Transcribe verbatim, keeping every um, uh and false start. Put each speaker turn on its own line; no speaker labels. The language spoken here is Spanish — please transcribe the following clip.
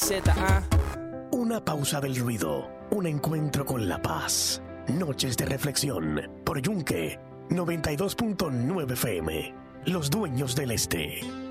Z A.
Una pausa del ruido, un encuentro con la paz. Noches de reflexión por Yunque noventa y dos punto nueve F M. Los dueños del este.